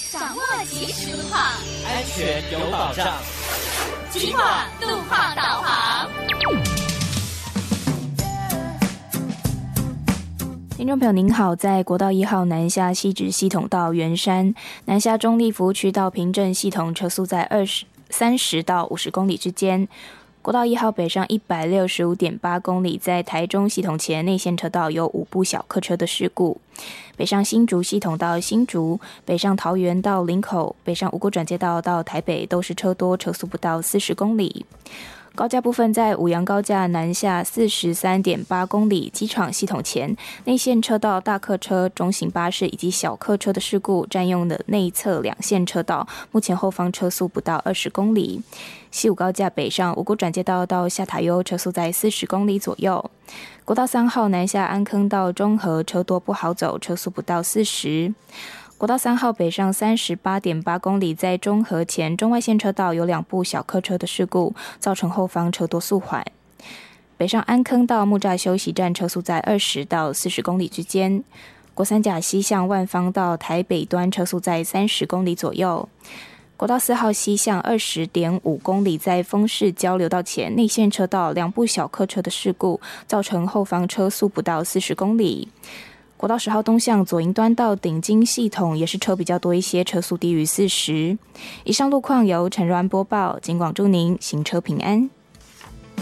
掌握即时路况， 安全有保障。 警广路况导航。 听众朋友您好，在国道1号南下汐止系统到圆山，南下中立服务区到平镇系统车速在30到50公里之间。国道1号北上 165.8 公里，在台中系统前内线车道有5部小客车的事故。北上新竹系统到新竹，北上桃园到林口，北上五股转接道到台北都是车多，车速不到40公里。高架部分在五杨高架南下 43.8 公里，机场系统前内线车道大客车、中型巴士以及小客车的事故占用了内侧两线车道，目前后方车速不到20公里。西武高架北上五股转接道到下塔悠，车速在40公里左右。国道3号南下安坑到中和，车多不好走，车速不到40。国道3号北上 38.8 公里，在中和前中外线车道有2部小客车的事故，造成后方车多速缓。北上安坑到木栅休息站，车速在20到40公里之间。国三甲西向万芳到台北端，车速在30公里左右。国道4号西向 20.5 公里，在丰市交流道前内线车道2部小客车的事故，造成后方车速不到40公里。国道10号东向左营端到顶金系统也是车比较多一些，车速低于40。以上路况由陈若安播报，警广祝您行车平安。